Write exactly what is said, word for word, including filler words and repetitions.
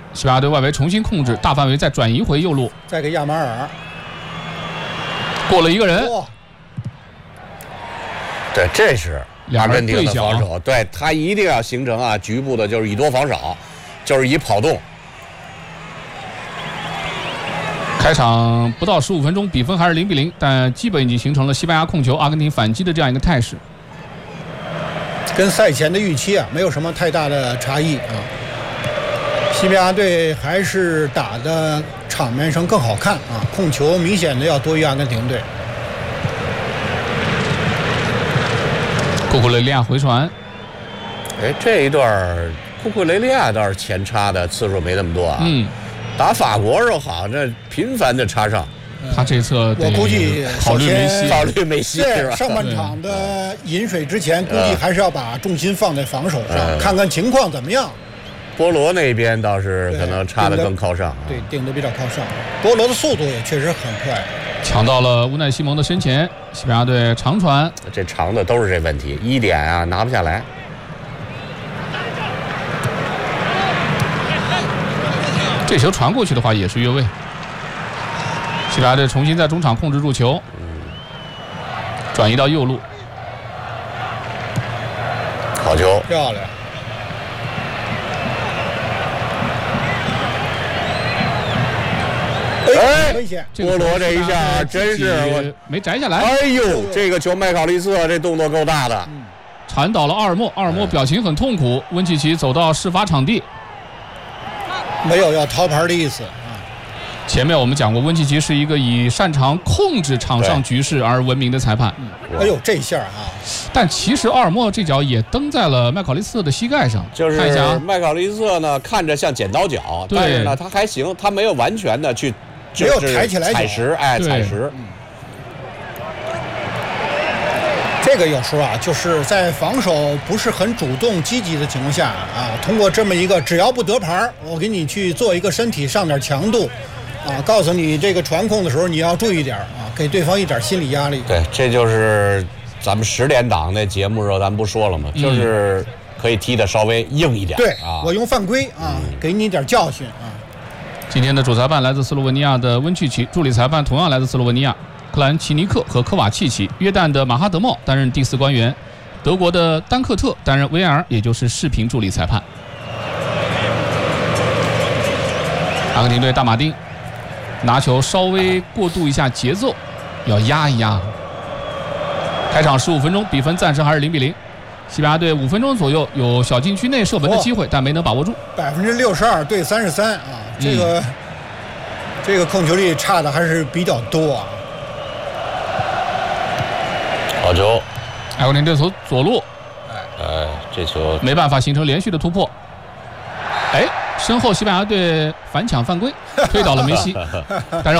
西班牙队外围重新控制，大范围再转移回右路， 再给亚马尔过了一个人。 对，这是阿根廷的防守，对他一定要形成啊局部的，就是以多防少，就是以跑动。 开场不到十五分钟，比分还是零比零，但基本已经形成了西班牙控球、阿根廷反击的这样一个态势。 跟赛前的预期啊，没有什么太大的差异啊。西班牙队还是打的场面上更好看啊，控球明显的要多于阿根廷队。 库库雷利亚回传， 哎，这一段库库雷利亚倒是前插的次数没那么多啊。 嗯。 打法国时候好，这频繁的插上， 他这侧我估计考虑梅西， 考虑梅西是吧？ 上半场的饮水之前，估计还是要把重心放在防守上，嗯、看看情况怎么样。 波罗那边倒是可能插得更靠上， 对，顶得比较靠上。波罗的速度也确实很快， 抢到了乌奈西蒙的身前，西班牙队长传， 这长的都是这问题，一点啊拿不下来。 这球传过去的话也是越位。西班牙队重新在中场控制住球，转移到右路， 好球， 漂亮。 哎， 危险！ 波罗这一下真是没摘下来。 哎呦，这个球麦考利瑟这动作够大的， 嗯、铲倒了阿尔莫，阿尔莫表情很痛苦。温契奇走到事发场地。 没有要掏牌的意思啊！ 前面我们讲过，温契奇是一个以擅长控制场上局势而闻名的裁判。 嗯、哎呦，这下啊！ 但其实阿尔莫这脚也蹬在了麦考利瑟的膝盖上。 就是麦考利瑟呢，看着像剪刀脚，但是呢，他还行，他没有完全的去， 没有抬起来踩实，哎，踩实。 嗯这个有时候啊，就是在防守不是很主动积极的情况下啊，通过这么一个只要不得牌，我给你去做一个身体上点强度，啊，告诉你这个传控的时候你要注意点啊，给对方一点心理压力。 对，这就是咱们十点档那节目时候咱们不说了吗？嗯、就是可以踢的稍微硬一点。 对啊， 我用犯规啊，嗯、给你一点教训啊。 今天的主裁判来自斯洛文尼亚的温契奇，助理裁判同样来自斯洛文尼亚。克兰奇尼克和科瓦契奇，约旦的马哈德茂担任第四官员，德国的丹克特担任 V R， 也就是视频助理裁判。阿根廷队大马丁拿球稍微过渡一下节奏，要压一压。开场十五分钟，比分暂时还是零比零。西班牙队五分钟左右有小禁区内射门的机会，但没能把握住。 百分之六十二对三十三啊，这个、嗯、这个控球率差的还是比较多啊。 好球！ 阿根廷队从左路， 哎，这球没办法形成连续的突破。哎，身后西班牙队反抢犯规，推倒了梅西，但是。